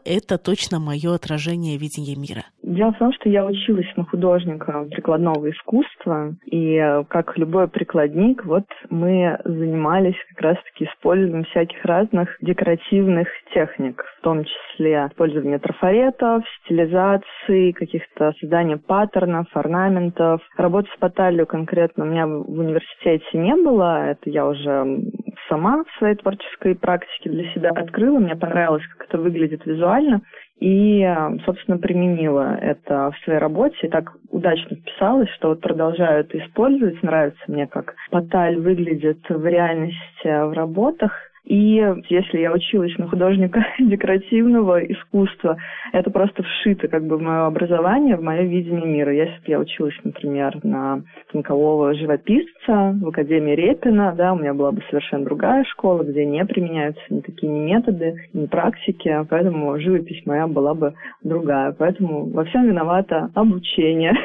отражение видения мира? Дело в том, что я училась на художника прикладного искусства, и как любой прикладник, вот мы занимались как раз-таки использованием всяких разных декоративных техник, в том числе использование трафаретов, стилизации, каких-то создания паттернов, орнаментов. Работы с поталью конкретно у меня в университете не было, это я уже сама в своей творческой практике для себя открыла, мне понравилось, как это выглядит визуально, и, собственно, применила это в своей работе, и так удачно вписалось, что вот продолжаю это использовать, нравится мне, как поталь выглядит в реальности в работах. И если я училась на художника декоративного искусства, это просто вшито как бы в мое образование, в мое видение мира. Если бы я училась, например, на станкового живописца в Академии Репина, да, у меня была бы совершенно другая школа, где не применяются ни такие ни методы, ни практики, поэтому живопись моя была бы другая. Поэтому во всем виновато обучение.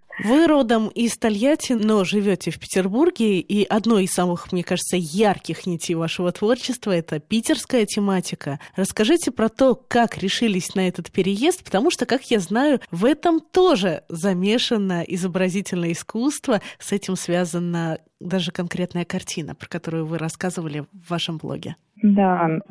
Вы родом из Тольятти, но живете в Петербурге, и одной из самых, мне кажется, ярких нитей вашего творчества – это питерская тематика. Расскажите про то, как решились на этот переезд, потому что, как я знаю, в этом тоже замешано изобразительное искусство, с этим связана даже конкретная картина, про которую вы рассказывали в вашем блоге. Да, в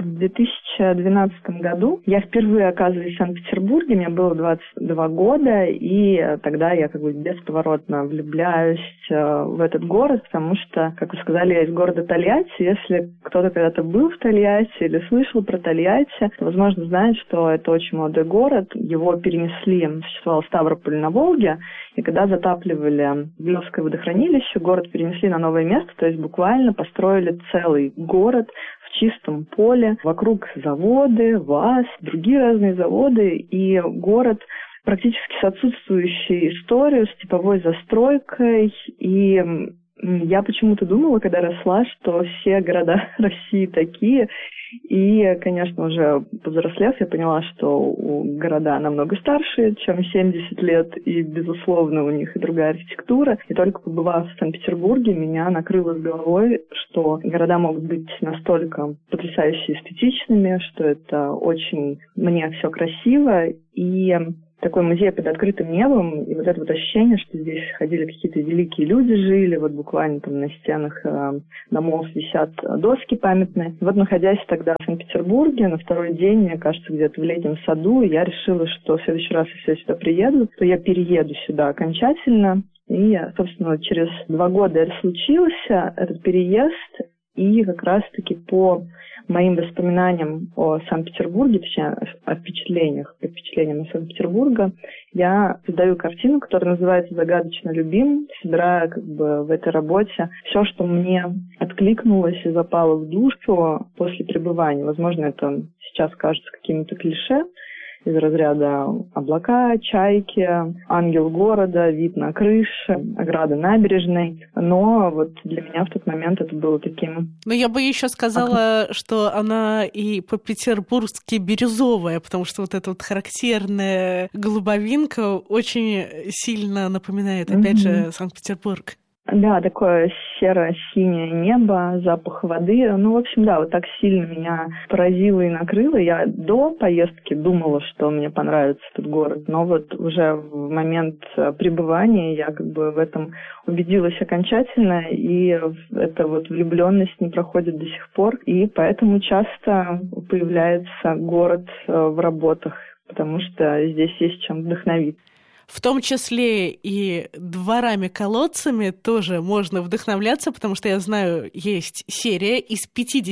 2012 году я впервые оказываюсь в Санкт-Петербурге, мне было 22 года, и тогда я как бы бесповоротно влюбляюсь в этот город, потому что, как вы сказали, я из города Тольятти. Если кто-то когда-то был в Тольятти или слышал про Тольятти, то, возможно, знает, что это очень молодой город. Его перенесли, существовал Ставрополь на Волге, и когда затапливали Виловское водохранилище, город перенесли на новое место, то есть буквально построили целый город в чистом поле, вокруг заводы, ВАЗ, другие разные заводы, и город практически с отсутствующей историей, с типовой застройкой, и Я почему-то думала, когда росла, что все города России такие. И, конечно, уже повзрослев, я поняла, что города намного старше, чем 70 лет, и, безусловно, у них и другая архитектура. И только побывав в Санкт-Петербурге, меня накрыло с головой, что города могут быть настолько потрясающе эстетичными, что это очень мне все красиво. И такой музей под открытым небом, и вот это вот ощущение, что здесь ходили какие-то великие люди, жили, вот буквально там на стенах домов висят доски памятные. Вот, находясь тогда в Санкт-Петербурге, на второй день, мне кажется, где-то в летнем саду, я решила, что в следующий раз, если я сюда приеду, то я перееду сюда окончательно. И, собственно, через 2 года это случился, этот переезд, и как раз-таки по моим воспоминаниям о Санкт-Петербурге, точнее, о впечатлениях от Санкт-Петербурга, я создаю картину, которая называется «Загадочно любим», собирая как бы в этой работе все, что мне откликнулось и запало в душу после пребывания. Возможно, это сейчас кажется какими-то клише, из разряда облака, чайки, ангел города, вид на крыше, ограда набережной. Но вот для меня в тот момент это было таким... Но я бы еще сказала, что она и по-петербургски бирюзовая, потому что вот эта вот характерная голубовинка очень сильно напоминает, опять же, Санкт-Петербург. Да, такое серо-синее небо, запах воды. Ну, в общем, да, вот так сильно меня поразило и накрыло. Я до поездки думала, что мне понравится этот город, но вот уже в момент пребывания я как бы в этом убедилась окончательно, и эта вот влюбленность не проходит до сих пор. И поэтому часто появляется город в работах, потому что здесь есть чем вдохновить. В том числе и дворами-колодцами тоже можно вдохновляться, потому что я знаю, есть серия из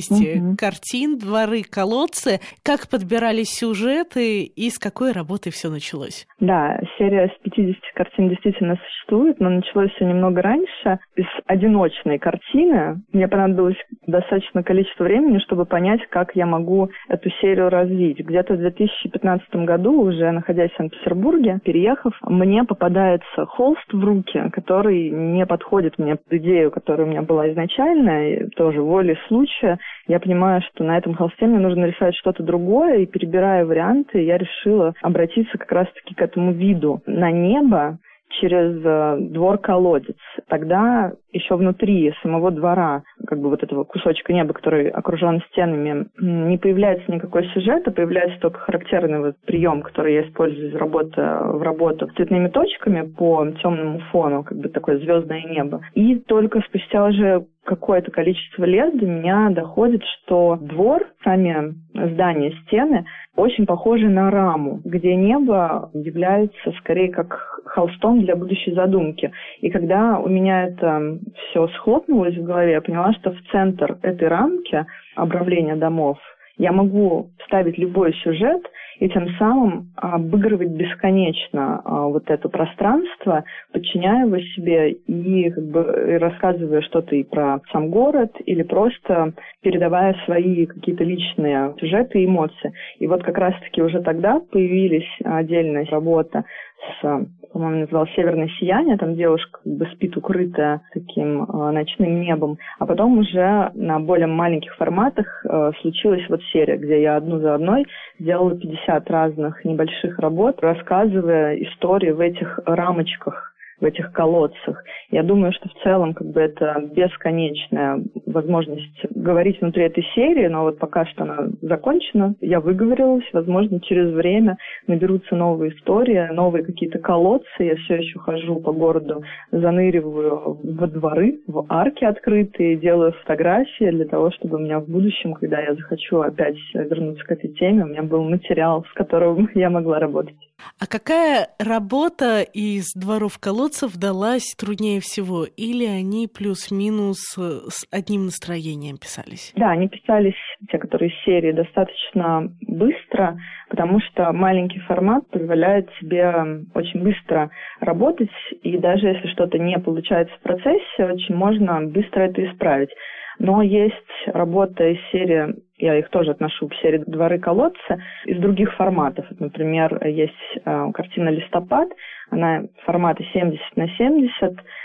50 картин «Дворы-колодцы». Как подбирались сюжеты и с какой работы все началось? Да, серия с 50 картин действительно существует, но началось все немного раньше. Из одиночной картины мне понадобилось достаточное количество времени, чтобы понять, как я могу эту серию развить. Где-то в 2015 году, уже находясь в Санкт-Петербурге, переехав, мне попадается холст в руки, который не подходит мне под идею, которая у меня была изначально, и тоже волей случая. Я понимаю, что на этом холсте мне нужно рисовать что-то другое, и перебирая варианты, я решила обратиться как раз-таки к этому виду на небо через двор-колодец. Тогда еще внутри самого двора, как бы вот этого кусочка неба, который окружен стенами, не появляется никакой сюжет, а появляется только характерный вот прием, который я использую в работу с цветными точками по темному фону, как бы такое звездное небо. И только спустя уже какое-то количество лет до меня доходит, что двор, сами здания, стены, очень похожи на раму, где небо является скорее как холстом для будущей задумки. И когда у меня это все схлопнулось в голове, я поняла, что в центр этой рамки обрамления домов я могу вставить любой сюжет и тем самым обыгрывать бесконечно вот это пространство, подчиняя его себе и как бы рассказывая что-то и про сам город, или просто передавая свои какие-то личные сюжеты и эмоции. И вот как раз-таки уже тогда появились отдельная работа с, по-моему, называлась «Северное сияние», там девушка как бы спит укрытая таким ночным небом. А потом уже на более маленьких форматах случилась вот серия, где я одну за одной сделала 50 разных небольших работ, рассказывая истории в этих рамочках, в этих колодцах. Я думаю, что в целом как бы это бесконечная возможность говорить внутри этой серии, но вот пока что она закончена, я выговорилась, возможно, через время наберутся новые истории, новые какие-то колодцы, я все еще хожу по городу, заныриваю во дворы, в арки открытые, делаю фотографии для того, чтобы у меня в будущем, когда я захочу опять вернуться к этой теме, у меня был материал, с которым я могла работать. А какая работа из дворов-колодцев далась труднее всего? Или они плюс-минус с одним настроением писались? Да, они писались, те, которые из серии, достаточно быстро, потому что маленький формат позволяет себе очень быстро работать, и даже если что-то не получается в процессе, очень можно быстро это исправить. Но есть работа из серии, я их тоже отношу к серии «Дворы-колодцы», из других форматов. Например, есть картина «Листопад», она формата 70 на 70,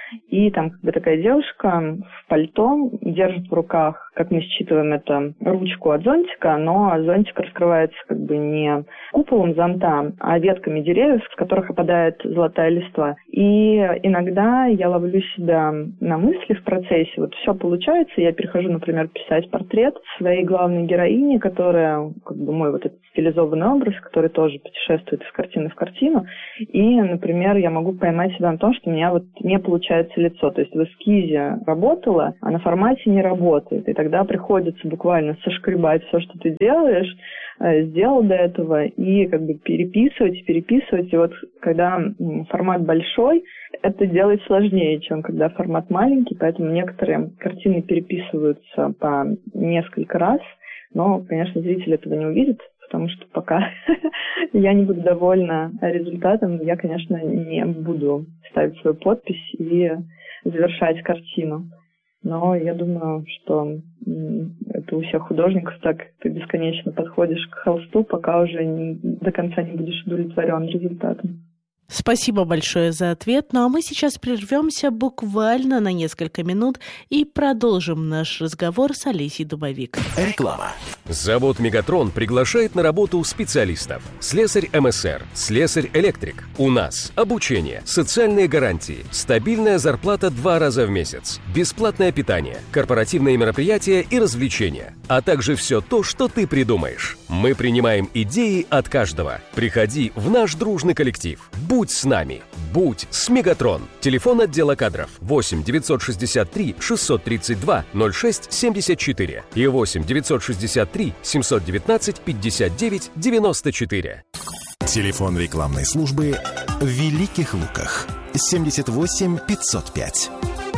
и там как бы такая девушка в пальто держит в руках, как мы считываем это, ручку от зонтика, но зонтик раскрывается как бы не куполом зонта, а ветками деревьев, с которых опадает золотая листва. И иногда я ловлю себя на мысли в процессе, вот все получается, я перехожу, например, писать портрет своей главной героини, которая, как бы мой вот этот стилизованный образ, который тоже путешествует из картины в картину, и, например, я могу поймать себя на том, что у меня вот не получается лицо, то есть в эскизе работала, а на формате не работает, и тогда приходится буквально сошкребать все, что ты делаешь, сделал до этого, и как бы переписывать, и вот когда формат большой, это делать сложнее, чем когда формат маленький, поэтому некоторые картины переписываются по несколько раз, но, конечно, зритель этого не увидит, потому что пока я не буду довольна результатом, я, конечно, не буду ставить свою подпись и завершать картину. Но я думаю, что это у всех художников так, ты бесконечно подходишь к холсту, пока уже до конца не будешь удовлетворен результатом. Спасибо большое за ответ. Ну а мы сейчас прервемся буквально на несколько минут и продолжим наш разговор с Олесей Дубовик. Реклама. Завод «Мегатрон» приглашает на работу специалистов. Слесарь МСР, слесарь-электрик. У нас обучение, социальные гарантии, стабильная зарплата 2 раза в месяц, бесплатное питание, корпоративные мероприятия и развлечения, а также все то, что ты придумаешь. Мы принимаем идеи от каждого. Приходи в наш дружный коллектив. Будь с нами. Будь с «Мегатрон». Телефон отдела кадров 8 963 632 06 74 и 8 963 719 59 94. Телефон рекламной службы в Великих Луках 78 505.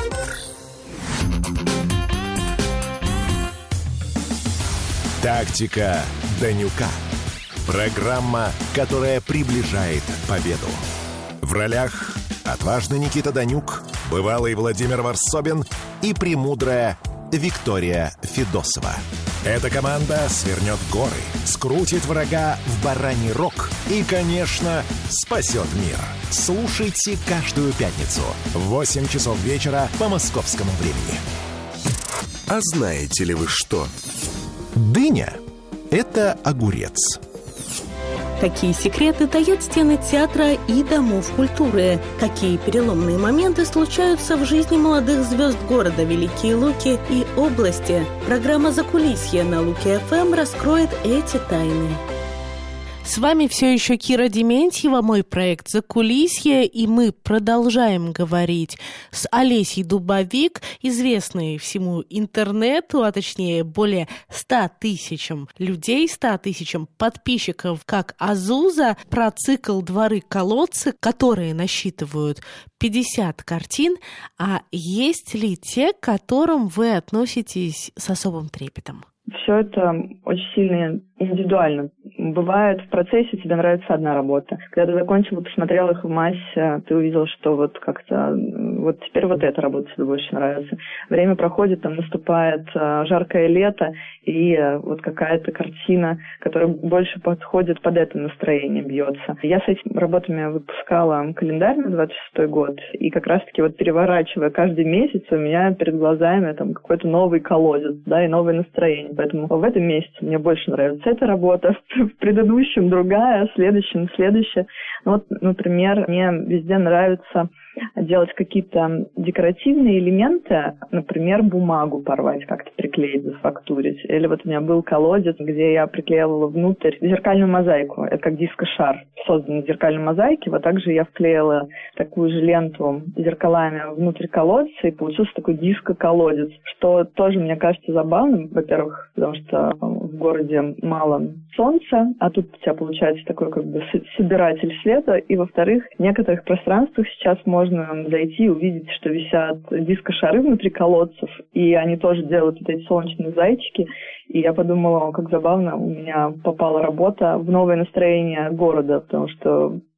Тактика Данюка. Программа, которая приближает победу. В ролях отважный Никита Данюк, бывалый Владимир Варсобин и премудрая Виктория Федосова. Эта команда свернет горы, скрутит врага в бараний рог и, конечно, спасет мир. Слушайте каждую пятницу в 8 часов вечера по московскому времени. А знаете ли вы что? Дыня – это огурец. Какие секреты таят стены театра и домов культуры? Какие переломные моменты случаются в жизни молодых звезд города Великие Луки и области? Программа «Закулисье» на Луки-ФМ раскроет эти тайны. С вами все еще Кира Дементьева, мой проект «Закулисье», и мы продолжаем говорить с Олесей Дубовик, известной всему интернету, а точнее более 100 тысячам людей, 100 тысячам подписчиков, как Азуза, про цикл «Дворы-колодцы», которые насчитывают 50 картин. А есть ли те, к которым вы относитесь с особым трепетом? Все это очень сильно индивидуально. Бывает, в процессе тебе нравится одна работа. Когда ты закончил, посмотрел их в массе, ты увидел, что вот как-то вот теперь вот эта работа тебе больше нравится. Время проходит, там наступает жаркое лето, и вот какая-то картина, которая больше подходит под это настроение, бьется. Я с этими работами выпускала календарь на 26-й год, и как раз-таки вот переворачивая каждый месяц, у меня перед глазами там какой-то новый колодец, да, и новое настроение. Поэтому в этом месяце мне больше нравится эта работа, в предыдущем другая, в следующем следующая. Ну, вот, например, мне везде нравится делать какие-то декоративные элементы, например, бумагу порвать, как-то приклеить, зафактурить. Или вот у меня был колодец, где я приклеивала внутрь зеркальную мозаику. Это как диско-шар, созданный из зеркальной мозаики. Вот также я вклеила такую же ленту зеркалами внутрь колодца, и получился такой диско-колодец, что тоже мне кажется забавным. Во-первых, потому что в городе мало солнца, а тут у тебя получается такой как бы собиратель света. И, во-вторых, в некоторых пространствах сейчас можно зайти и увидеть, что висят диско-шары внутри колодцев, и они тоже делают вот эти солнечные зайчики. И я подумала, как забавно, у меня попала работа в новое настроение города, потому что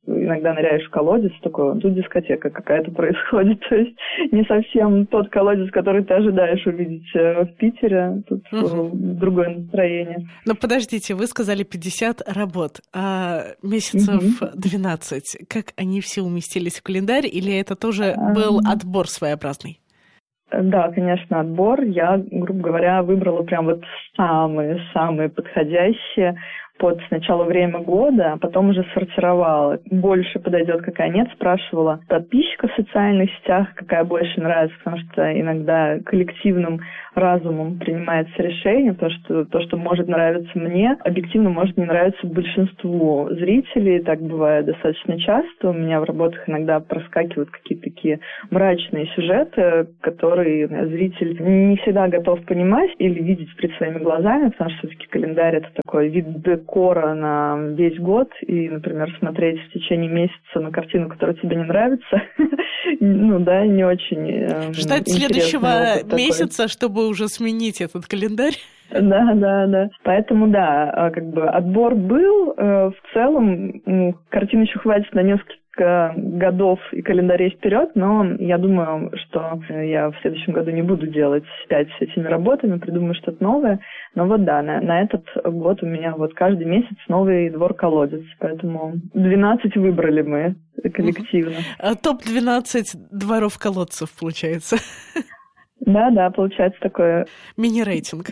иногда ныряешь в колодец, такой, тут дискотека какая-то происходит. То есть не совсем тот колодец, который ты ожидаешь увидеть в Питере. Тут другое настроение. Но подождите, вы сказали 50 работ, а месяцев 12. Как они все уместились в календарь, или это тоже был отбор своеобразный? Да, конечно, отбор. Я, грубо говоря, выбрала прям вот самые-самые подходящие под сначала время года, а потом уже сортировала. Больше подойдет, какая нет. Спрашивала подписчиков в социальных сетях, какая больше нравится, потому что иногда коллективным разумом принимается решение, потому что то, что может нравиться мне, объективно может не нравиться большинству зрителей. Так бывает достаточно часто. У меня в работах иногда проскакивают какие-то такие мрачные сюжеты, которые зритель не всегда готов понимать или видеть перед своими глазами, потому что все-таки календарь — это такой вид декора на весь год, и, например, смотреть в течение месяца на картину, которая тебе не нравится, не очень. Ждать следующего месяца, чтобы уже сменить этот календарь. Да. Поэтому, отбор был. В целом, картин еще хватит на несколько годов и календарей вперед, но я думаю, что я в следующем году не буду делать 5 с этими работами, придумаю что-то новое. Но на этот год у меня каждый месяц новый двор-колодец, поэтому 12 выбрали мы коллективно. Топ-12 дворов-колодцев, получается. Да, получается такое. Мини-рейтинг.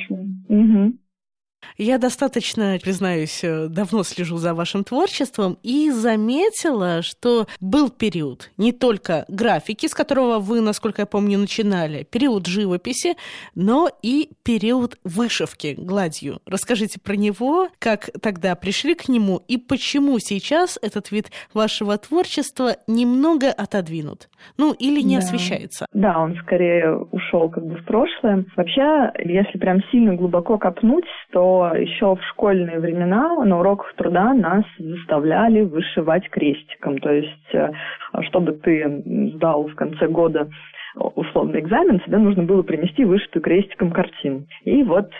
Я достаточно, признаюсь, давно слежу за вашим творчеством и заметила, что был период не только графики, с которого вы, насколько я помню, начинали, период живописи, но и период вышивки гладью. Расскажите про него, как тогда пришли к нему и почему сейчас этот вид вашего творчества немного отодвинут, или не освещается. Да, он скорее ушел в прошлое. Вообще, если прям сильно глубоко копнуть, то еще в школьные времена на уроках труда нас заставляли вышивать крестиком. То есть, чтобы ты сдал в конце года условный экзамен, тебе нужно было принести вышитую крестиком картину. И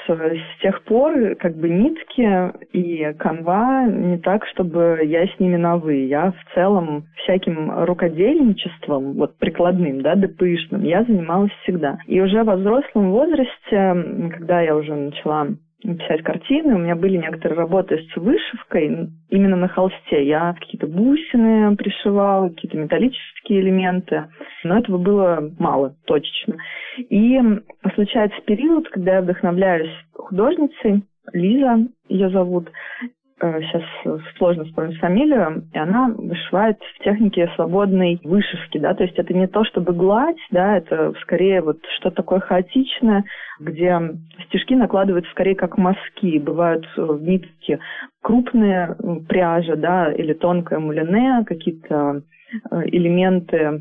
с тех пор нитки и канва не так, чтобы я с ними на «вы». Я в целом всяким рукодельничеством, прикладным, ДПИшным, я занималась всегда. И уже во взрослом возрасте, когда я уже начала писать картины, у меня были некоторые работы с вышивкой именно на холсте. Я какие-то бусины пришивала, какие-то металлические элементы, но этого было мало, точечно. И случается период, когда я вдохновляюсь художницей, Лиза ее зовут, сейчас сложно вспомнить фамилию, и она вышивает в технике свободной вышивки, то есть это не то чтобы гладь, это скорее что-то такое хаотичное, где стежки накладываются скорее как мазки, бывают нитки крупные, пряжа, или тонкое мулине, какие-то элементы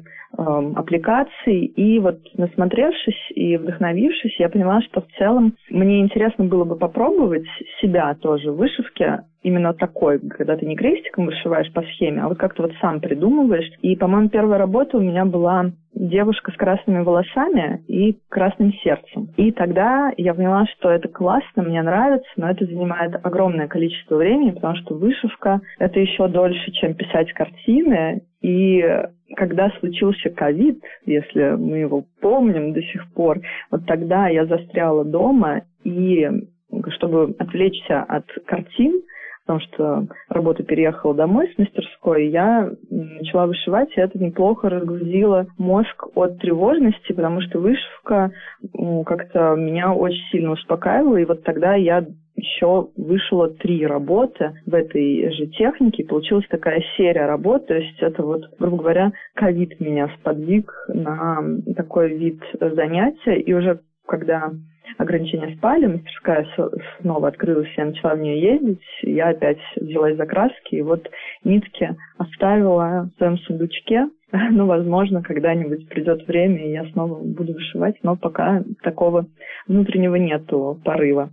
аппликаций, и насмотревшись и вдохновившись, я поняла, что в целом мне интересно было бы попробовать себя тоже в вышивке, именно такой, когда ты не крестиком вышиваешь по схеме, а как-то сам придумываешь. И, по-моему, первая работа у меня была девушка с красными волосами и красным сердцем. И тогда я поняла, что это классно, мне нравится, но это занимает огромное количество времени, потому что вышивка — это еще дольше, чем писать картины. И когда случился ковид, если мы его помним до сих пор, тогда я застряла дома, и чтобы отвлечься от картин, потому что работа переехала домой с мастерской, я начала вышивать, и это неплохо разгрузило мозг от тревожности, потому что вышивка как-то меня очень сильно успокаивала, и тогда я еще вышила 3 работы в этой же технике, и получилась такая серия работ, то есть это грубо говоря, ковид меня сподвиг на такой вид занятия, и уже когда ограничения спали, мастерская снова открылась, я начала в нее ездить, я опять взялась за краски, и нитки оставила в своем сундучке. Возможно, когда-нибудь придет время, и я снова буду вышивать, но пока такого внутреннего нету порыва.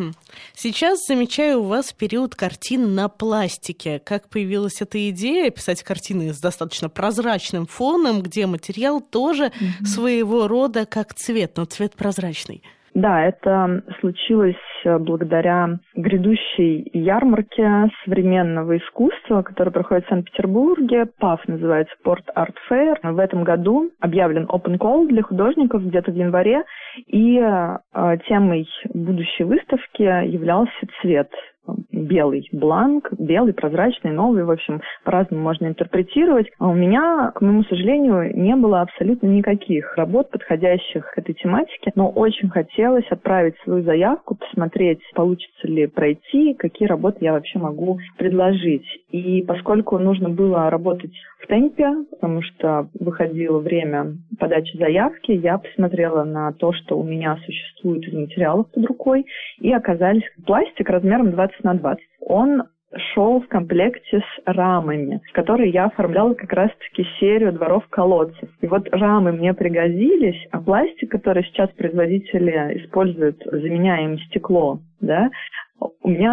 Сейчас замечаю у вас период картин на пластике. Как появилась эта идея писать картины с достаточно прозрачным фоном, где материал тоже своего рода как цвет, но цвет прозрачный? Да, это случилось благодаря грядущей ярмарке современного искусства, которая проходит в Санкт-Петербурге. ПАФ называется Port Art Fair. В этом году объявлен open call для художников где-то в январе, и темой будущей выставки являлся цвет. Белый бланк, белый, прозрачный, новый, в общем, по-разному можно интерпретировать. А у меня, к моему сожалению, не было абсолютно никаких работ, подходящих к этой тематике, но очень хотелось отправить свою заявку, посмотреть, получится ли пройти, какие работы я вообще могу предложить. И поскольку нужно было работать в темпе, потому что выходило время подачи заявки, я посмотрела на то, что у меня существует из материалов под рукой, и оказались пластик размером 20x20. Он шел в комплекте с рамами, в которые я оформляла как раз-таки серию дворов-колодцев. И вот рамы мне пригодились, а пластик, который сейчас производители используют, заменяя им стекло, да, у меня